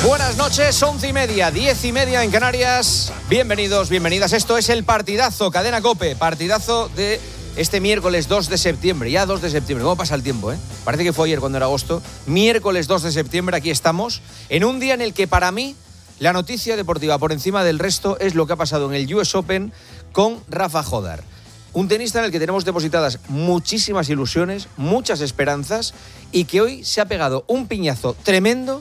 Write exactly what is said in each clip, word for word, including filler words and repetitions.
Buenas noches, once y media, diez y media en Canarias. Bienvenidos, bienvenidas. Esto es el partidazo, Cadena COPE. Partidazo de este miércoles dos de septiembre. Ya dos de septiembre. ¿Cómo pasa el tiempo, eh? Parece que fue ayer cuando era agosto. Miércoles dos de septiembre, aquí estamos. En un día en el que para mí la noticia deportiva por encima del resto es lo que ha pasado en el U S Open con Rafa Jodar. Un tenista en el que tenemos depositadas muchísimas ilusiones, muchas esperanzas y que hoy se ha pegado un piñazo tremendo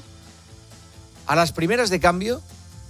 a las primeras de cambio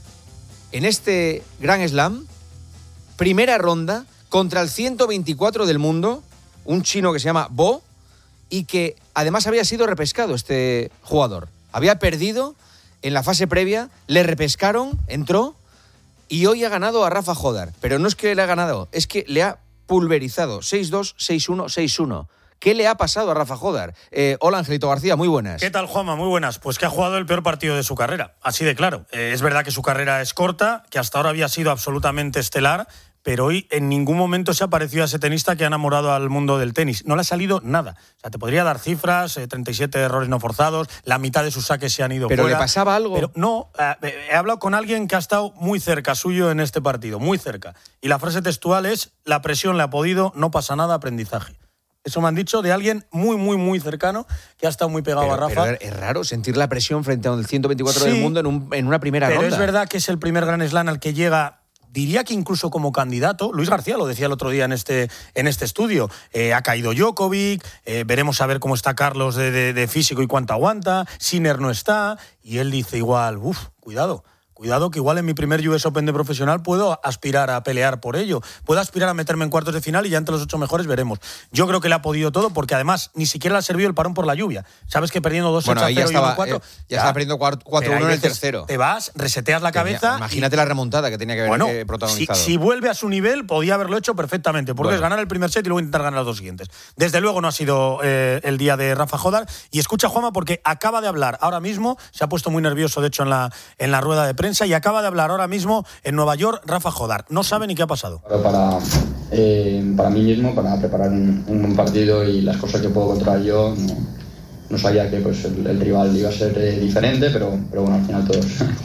en este Grand Slam, primera ronda contra el ciento veinticuatro del mundo, un chino que se llama Bo, y que además había sido repescado este jugador. Había perdido en la fase previa, le repescaron, entró y hoy ha ganado a Rafa Jodar. Pero no es que le ha ganado, es que le ha pulverizado seis dos, seis uno, seis uno. ¿Qué le ha pasado a Rafa Jodar? Eh, hola, Angelito García, muy buenas. ¿Qué tal, Juanma? Muy buenas. Pues que ha jugado el peor partido de su carrera, así de claro. Eh, es verdad que su carrera es corta, que hasta ahora había sido absolutamente estelar, pero hoy en ningún momento se ha parecido a ese tenista que ha enamorado al mundo del tenis. No le ha salido nada. O sea, te podría dar cifras, eh, treinta y siete errores no forzados, la mitad de sus saques se han ido ¿Pero fuera. le pasaba algo? Pero no, eh, he hablado con alguien que ha estado muy cerca suyo en este partido, muy cerca. Y la frase textual es: la presión le ha podido, no pasa nada, aprendizaje. Eso me han dicho de alguien muy, muy, muy cercano que ha estado muy pegado pero, a Rafa. Pero es raro sentir la presión frente al ciento veinticuatro sí, del mundo en, un, en una primera pero ronda. Pero es verdad que es el primer Grand Slam al que llega, diría que incluso como candidato. Luis García lo decía el otro día en este, en este estudio. Eh, ha caído Djokovic, eh, veremos a ver cómo está Carlos de, de, de físico y cuánto aguanta. Sinner no está. Y él dice igual, uff, cuidado. Cuidado que igual en mi primer U S Open de profesional puedo aspirar a pelear por ello. Puedo aspirar a meterme en cuartos de final y ya entre los ocho mejores veremos. Yo creo que le ha podido todo porque además ni siquiera le ha servido el parón por la lluvia. Sabes que perdiendo dos bueno, sets a cero estaba, y uno cuatro... Eh, ya, ya estaba perdiendo cuatro uno en el tercero. Te vas, reseteas la tenía, cabeza... Imagínate y, la remontada que tenía que haber bueno, eh, protagonizado. Si, si vuelve a su nivel, podía haberlo hecho perfectamente. Porque bueno. es ganar el primer set y luego intentar ganar los dos siguientes. Desde luego no ha sido eh, el día de Rafa Jodar. Y escucha, Juanma, porque acaba de hablar ahora mismo, se ha puesto muy nervioso, de hecho, en la, en la rueda de prensa, y acaba de hablar ahora mismo en Nueva York Rafa Jodar. No sabe ni qué ha pasado. Para, eh, para mí mismo, para preparar un, un buen partido y las cosas que puedo controlar yo, no, no sabía que pues, el, el rival iba a ser eh, diferente, pero, pero bueno, al final todos,